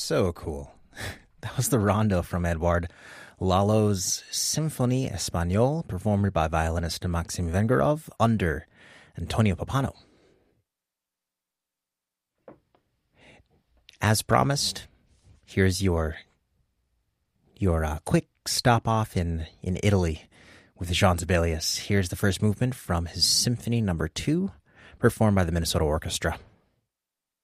So cool. That was the rondo from Edouard Lalo's Symphonie Espagnole, performed by violinist Maxim Vengerov under Antonio Pappano. As promised, here's your quick stop off in Italy with Jean Sibelius. Here's the first movement from his Symphony No. 2, performed by the Minnesota Orchestra.